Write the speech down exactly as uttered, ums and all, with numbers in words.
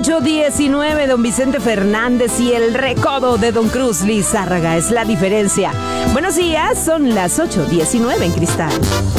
ocho diecinueve, don Vicente Fernández y el recodo de don Cruz Lizárraga es la diferencia. Buenos días, son las ocho diecinueve en Cristal.